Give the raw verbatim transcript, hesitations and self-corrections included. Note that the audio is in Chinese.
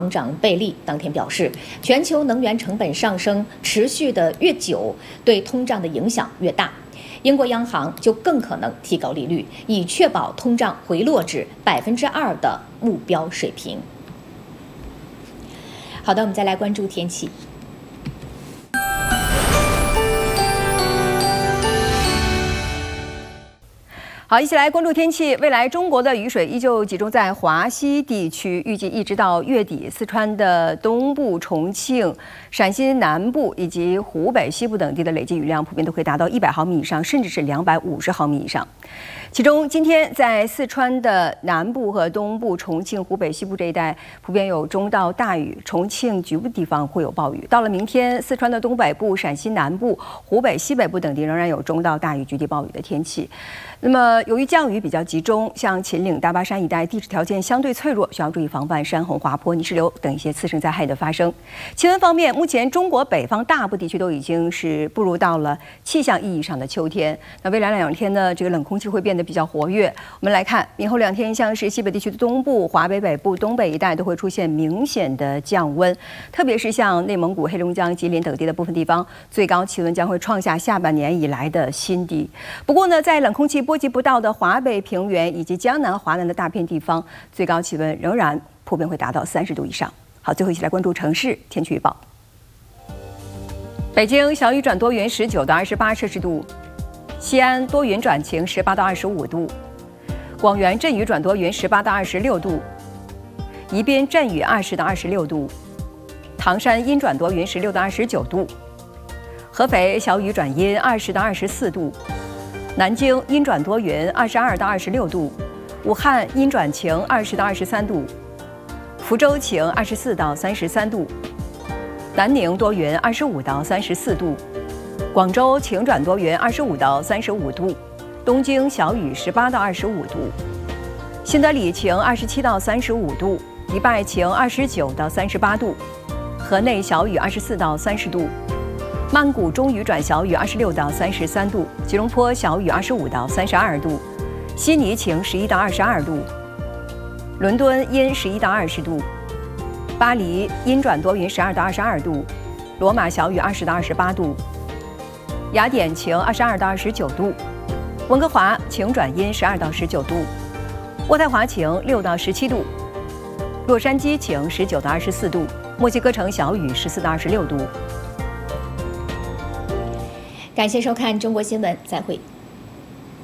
长贝利当天表示，全球能源成本上升持续的越久，对通胀的影响越大。英国央行就更可能提高利率，以确保通胀回落至百分之二的目标水平。好的，我们再来关注天气。 好，一起来关注天气。未来中国的雨水依旧集中在华西地区，预计一直到月底，四川的东部、重庆、陕西南部以及湖北西部等地的累计雨量普遍都会达到一百毫米以上，甚至是两百五十毫米以上。其中，今天在四川的南部和东部、重庆、湖北西部这一带普遍有中到大雨，重庆局部地方会有暴雨。到了明天，四川的东北部、陕西南部、湖北西北部等地仍然有中到大雨、局地暴雨的天气。 那么，由于降雨比较集中，像秦岭、大巴山一带地质条件相对脆弱，需要注意防范山洪、滑坡、泥石流等一些次生灾害的发生。气温方面，目前中国北方大部地区都已经是步入到了气象意义上的秋天。那未来两天呢，这个冷空气会变得比较活跃。我们来看，明后两天，像是西北地区的东部、华北北部、东北一带都会出现明显的降温，特别是像内蒙古、黑龙江、吉林等地的部分地方，最高气温将会创下下半年以来的新低。不过呢，在冷空气 波及不到的华北平原以及江南、华南的大片地方，最高气温仍然普遍会达到三十度以上。好，最后一起来关注城市天气预报。北京小雨转多云，十九到二十八摄氏度；西安多云转晴，十八到二十五度；广元阵雨转多云，十八到二十六度；宜宾阵雨，二十到二十六度；唐山阴转多云，十六到二十九度；合肥小雨转阴，二十到二十四度。 南京阴转多云，二十二到二十六度；武汉阴转晴，二十到二十三度；福州晴，二十四到三十三度；南宁多云，二十五到三十四度；广州晴转多云，二十五到三十五度；东京小雨，十八到二十五度；新德里晴，二十七到三十五度；迪拜晴，二十九到三十八度；河内小雨，二十四到三十度。 曼谷中雨转小雨，二十六到三十三度；吉隆坡小雨，二十五到三十二度；悉尼晴，十一到二十二度；伦敦阴，十一到二十度；巴黎阴转多云，十二到二十二度；罗马小雨，二十到二十八度；雅典晴，二十二到二十九度；温哥华晴转阴，十二到十九度；渥太华晴，六到十七度；洛杉矶晴，十九到二十四度；墨西哥城小雨，十四到二十六度。 感谢收看中国新闻，再会。